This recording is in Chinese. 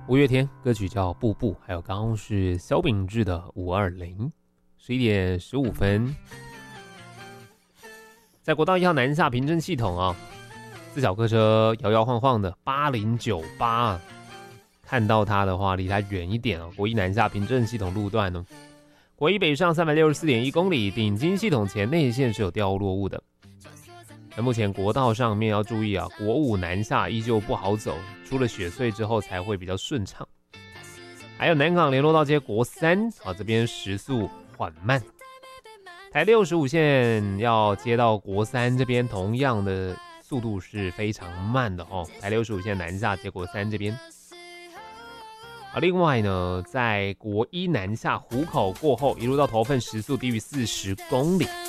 五月天歌曲叫《步步》，还有刚刚是萧秉治的520，11点15分。在国道1号南下平镇系统啊，自小客车摇摇晃晃的8098啊，看到它的话，离它远一点哦。国一南下平镇系统路段呢，国一北上364.1公里，顶金系统前内线是有掉落物的。那目前国道上面要注意啊，国五南下依旧不好走，出了雪隧之后才会比较顺畅。还有南港联络道街国3啊，这边时速缓慢。台65线要接到国3这边，同样的速度是非常慢的哦。台65线南下接国3这边。另外呢，在国一南下湖口过后，一路到头份时速低于40公里。